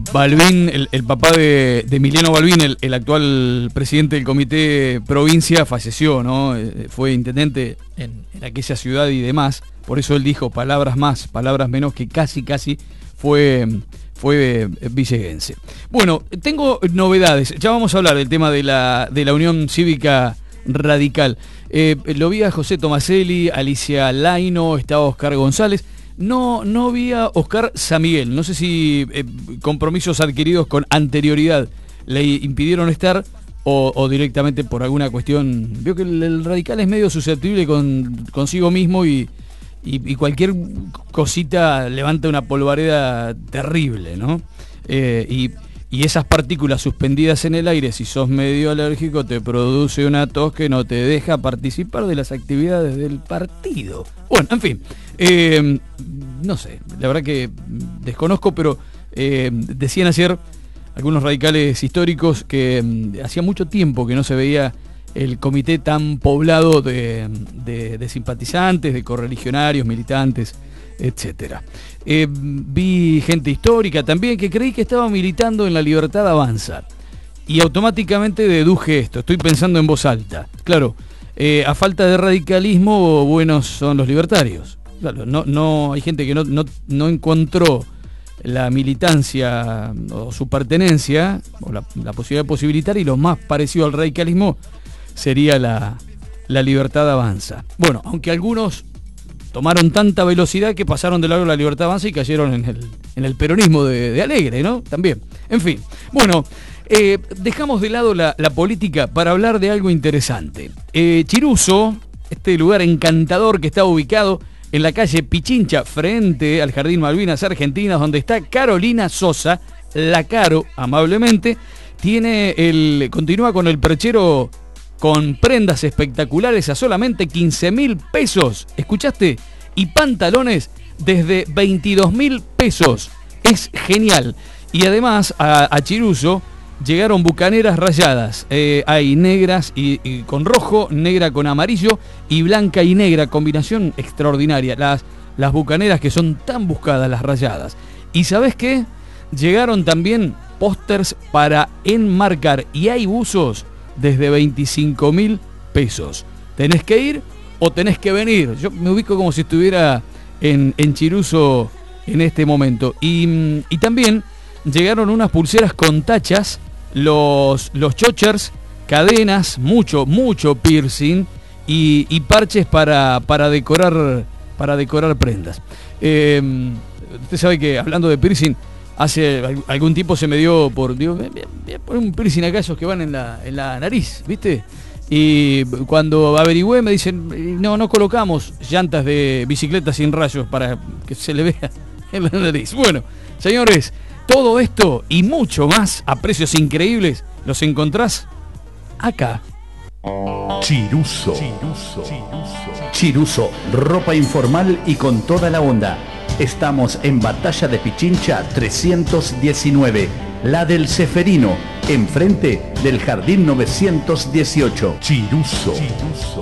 Balbín, el papá de Emiliano Balbín, el actual presidente del Comité Provincia, falleció, ¿no? Fue intendente en aquella ciudad y demás. Por eso él dijo palabras más, palabras menos, que casi fue villeguense. Bueno, tengo novedades. Ya vamos a hablar del tema de la Unión Cívica Radical. Lo vi a José Tomaselli, Alicia Laino, estaba Oscar González. No vi a Oscar Samiguel. No sé si compromisos adquiridos con anterioridad le impidieron estar o directamente por alguna cuestión. Veo que el radical es medio susceptible consigo mismo y cualquier cosita levanta una polvareda terrible, ¿no? Y esas partículas suspendidas en el aire, si sos medio alérgico, te produce una tos que no te deja participar de las actividades del partido. Bueno, en fin, no sé, la verdad que desconozco, pero decían ayer algunos radicales históricos que hacía mucho tiempo que no se veía el comité tan poblado de simpatizantes, de correligionarios, militantes, etcétera. Vi gente histórica también que creí que estaba militando en La Libertad Avanza y automáticamente deduje esto. Estoy pensando en voz alta. Claro, a falta de radicalismo, buenos son los libertarios. Claro, no hay gente que no encontró la militancia o su pertenencia o la posibilidad de posibilitar, y lo más parecido al radicalismo sería la Libertad Avanza. Bueno, aunque algunos tomaron tanta velocidad que pasaron de largo la Libertad Avanza y cayeron en el peronismo de Alegre, ¿no? También. En fin. Bueno, dejamos de lado la política para hablar de algo interesante. Chiruso, este lugar encantador que está ubicado en la calle Pichincha, frente al Jardín Malvinas Argentinas, donde está Carolina Sosa, la Caro, amablemente, continúa con el perchero con prendas espectaculares a solamente 15.000 pesos. ¿Escuchaste? Y pantalones desde 22.000 pesos. Es genial. Y además a Chiruso llegaron bucaneras rayadas. Hay negras y con rojo, negra con amarillo y blanca y negra. Combinación extraordinaria. Las bucaneras que son tan buscadas, las rayadas. ¿Y sabes qué? Llegaron también pósters para enmarcar. Y hay buzos desde 25.000 pesos. ¿Tenés que ir o tenés que venir? Yo me ubico como si estuviera en Chiruso en este momento. Y también llegaron unas pulseras con tachas, los chochers, cadenas, mucho piercing y parches para decorar prendas. Usted sabe que, hablando de piercing, hace algún tiempo se me dio por... Digo, voy a poner un piercing acá, esos que van en la nariz, ¿viste? Y cuando averigüé me dicen, no colocamos llantas de bicicleta sin rayos para que se le vea en la nariz. Bueno, señores, todo esto y mucho más a precios increíbles los encontrás acá. Chiruso, ropa informal y con toda la onda. Estamos en Batalla de Pichincha 319, la del Ceferino, enfrente del Jardín 918. Chiruso.